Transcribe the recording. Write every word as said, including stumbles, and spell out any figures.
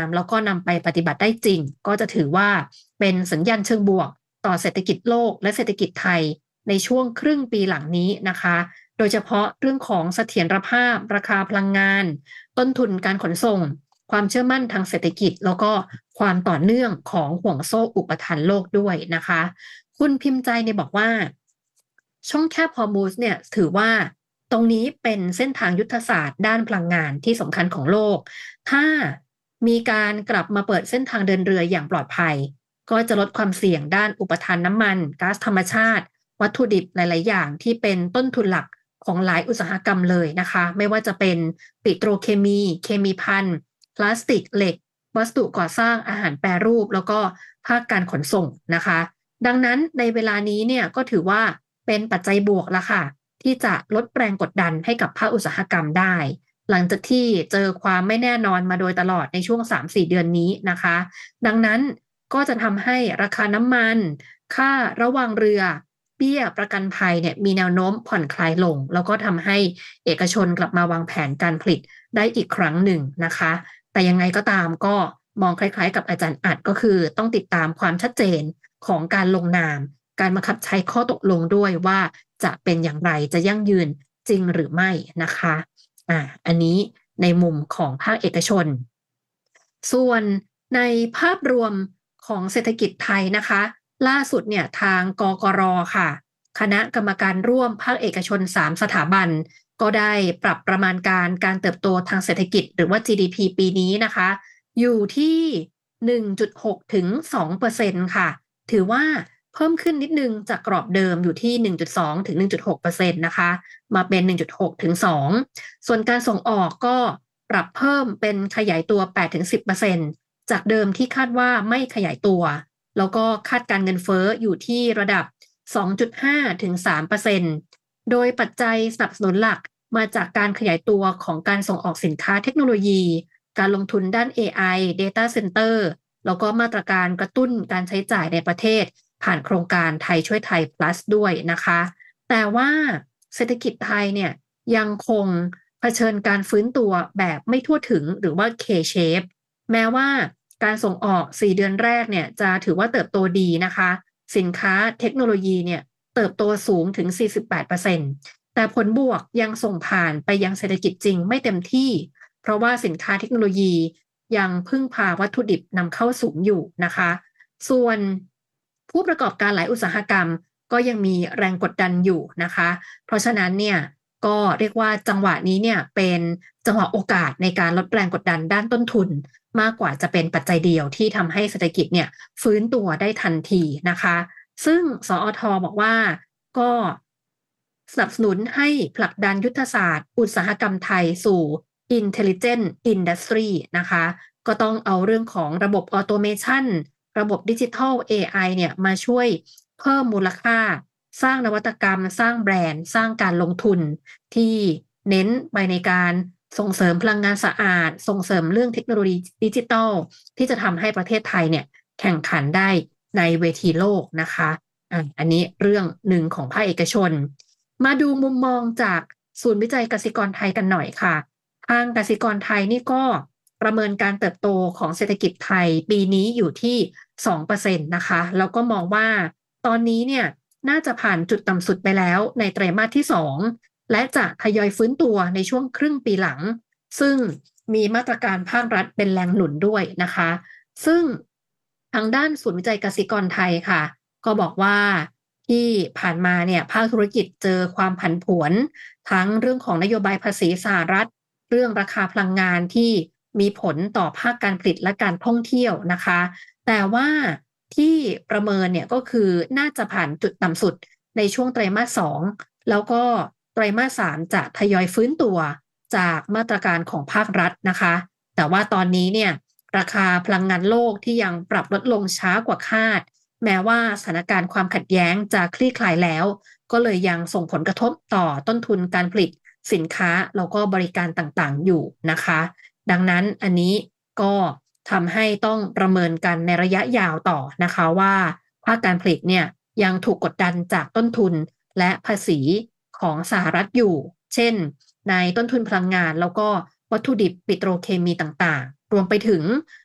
แล้วก็นำไปปฏิบัติได้จริงก็จะถือว่าเป็นสัญญาณเชิงบวกต่อเศรษฐกิจโลกและเศรษฐกิจไทยในช่วงครึ่งปีหลังนี้นะคะโดยเฉพาะเรื่องของเสถียรภาพราคาพลังงานต้นทุนการขนส่งความเชื่อมั่นทางเศรษฐกิจแล้วก็ความต่อเนื่องของห่วงโซ่อุปทานโลกด้วยนะคะคุณพิมพ์ใจเนี่ยบอกว่าช่องแคบฮอร์มูซเนี่ยถือว่าตรงนี้เป็นเส้นทางยุทธศาสตร์ด้านพลังงานที่สำคัญของโลกถ้ามีการกลับมาเปิดเส้นทางเดินเรืออย่างปลอดภัยก็จะลดความเสี่ยงด้านอุปทานน้ำมันก๊าซธรรมชาติวัตถุดิบหลายๆอย่างที่เป็นต้นทุนหลักของหลายอุตสาหกรรมเลยนะคะไม่ว่าจะเป็นปิโตรเคมีเคมีภัณฑ์พลาสติกเหล็กวัสดุก่อสร้างอาหารแปรรูปแล้วก็ภาคการขนส่งนะคะดังนั้นในเวลานี้เนี่ยก็ถือว่าเป็นปัจจัยบวกละค่ะที่จะลดแรงกดดันให้กับภาคอุตสาหกรรมได้หลังจากที่เจอความไม่แน่นอนมาโดยตลอดในช่วง สามถึงสี่ เดือนนี้นะคะดังนั้นก็จะทำให้ราคาน้ำมันค่าระวางเรือเบี้ยประกันภัยเนี่ยมีแนวโน้มผ่อนคลายลงแล้วก็ทำให้เอกชนกลับมาวางแผนการผลิตได้อีกครั้งหนึ่งนะคะแต่ยังไงก็ตามก็มองคล้ายๆกับอาจารย์อัดก็คือต้องติดตามความชัดเจนของการลงนามการบังคับใช้ข้อตกลงด้วยว่าจะเป็นอย่างไรจะยั่งยืนจริงหรือไม่นะคะอ่าอันนี้ในมุมของภาคเอกชนส่วนในภาพรวมของเศรษฐกิจไทยนะคะล่าสุดเนี่ยทางกกร.ค่ะคณะกรรมการร่วมภาคเอกชนสามสถาบันก็ได้ปรับประมาณการการเติบโตทางเศรษฐกิจหรือว่า จี ดี พี ปีนี้นะคะอยู่ที่ หนึ่งจุดหก ถึง สองเปอร์เซ็นต์ ค่ะถือว่าเพิ่มขึ้นนิดนึงจากกรอบเดิมอยู่ที่ หนึ่งจุดสอง ถึง หนึ่งจุดหกเปอร์เซ็นต์ นะคะมาเป็น หนึ่งจุดหก ถึง สอง ส่วนการส่งออกก็ปรับเพิ่มเป็นขยายตัว แปด ถึง สิบเปอร์เซ็นต์ จากเดิมที่คาดว่าไม่ขยายตัวแล้วก็คาดการเงินเฟ้ออยู่ที่ระดับ สองจุดห้า ถึง สามเปอร์เซ็นต์ โดยปัจจัยสนับสนุนหลักมาจากการขยายตัวของการส่งออกสินค้าเทคโนโลยีการลงทุนด้าน เอ ไอ Data Center แล้วก็มาตรการกระตุ้นการใช้จ่ายในประเทศผ่านโครงการไทยช่วยไทย plus ด้วยนะคะแต่ว่าเศรษฐกิจไทยเนี่ยยังคงเผชิญการฟื้นตัวแบบไม่ทั่วถึงหรือว่า K-shape แม้ว่าการส่งออกสี่เดือนแรกเนี่ยจะถือว่าเติบโตดีนะคะสินค้าเทคโนโลยีเนี่ยเติบโตสูงถึง สี่สิบแปดเปอร์เซ็นต์ แต่ผลบวกยังส่งผ่านไปยังเศรษฐกิจจริงไม่เต็มที่เพราะว่าสินค้าเทคโนโลยียังพึ่งพาวัตถุดิบนำเข้าสูงอยู่นะคะส่วนผู้ประกอบการหลายอุตสาหกรรมก็ยังมีแรงกดดันอยู่นะคะเพราะฉะนั้นเนี่ยก็เรียกว่าจังหวะนี้เนี่ยเป็นจังหวะโอกาสในการลดแรงกดดันด้านต้นทุนมากกว่าจะเป็นปัจจัยเดียวที่ทำให้เศรษฐกิจเนี่ยฟื้นตัวได้ทันทีนะคะซึ่งสอทบอกว่าก็สนับสนุนให้ผลักดันยุทธศาสตร์อุตสาหกรรมไทยสู่ Intelligent Industry นะคะก็ต้องเอาเรื่องของระบบออโตเมชันระบบดิจิทัล เอ ไอ เนี่ยมาช่วยเพิ่มมูลค่าสร้างนวัตกรรมสร้างแบรนด์สร้างการลงทุนที่เน้นไปในการส่งเสริมพลังงานสะอาดส่งเสริมเรื่องเทคโนโลยีดิจิทัลที่จะทำให้ประเทศไทยเนี่ยแข่งขันได้ในเวทีโลกนะคะอ่ะอันนี้เรื่องหนึ่งของภาคเอกชนมาดูมุมมองจากศูนย์วิจัยกสิกรไทยกันหน่อยค่ะทางกสิกรไทยนี่ก็ประเมินการเติบโตของเศรษฐกิจไทยปีนี้อยู่ที่ สองเปอร์เซ็นต์ นะคะแล้วก็มองว่าตอนนี้เนี่ยน่าจะผ่านจุดต่ำสุดไปแล้วในไตรมาสที่สองและจะทยอยฟื้นตัวในช่วงครึ่งปีหลังซึ่งมีมาตรการภาครัฐเป็นแรงหนุนด้วยนะคะซึ่งทางด้านศูนย์วิจัยกสิกรไทยค่ะก็บอกว่าที่ผ่านมาเนี่ยภาคธุรกิจเจอความผันผวนทั้งเรื่องของนโยบายภาษีสหรัฐเรื่องราคาพลังงานที่มีผลต่อภาคการผลิตและการท่องเที่ยวนะคะแต่ว่าที่ประเมินเนี่ยก็คือน่าจะผ่านจุดต่ำสุดในช่วงไตรมาสสองแล้วก็ไตรมาสสามจะทยอยฟื้นตัวจากมาตรการของภาครัฐนะคะแต่ว่าตอนนี้เนี่ยราคาพลังงานโลกที่ยังปรับลดลงช้ากว่าคาดแม้ว่าสถานการณ์ความขัดแย้งจะคลี่คลายแล้วก็เลยยังส่งผลกระทบต่อต้นทุนการผลิตสินค้าแล้วก็บริการต่างๆอยู่นะคะดังนั้นอันนี้ก็ทำให้ต้องประเมินกันในระยะยาวต่อนะคะว่าภาคการผลิตเนี่ยยังถูกกดดันจากต้นทุนและภาษีของสหรัฐอยู่เช่นในต้นทุนพลังงานแล้วก็วัตถุดิบปิโตรเคมีต่างๆรวมไปถึง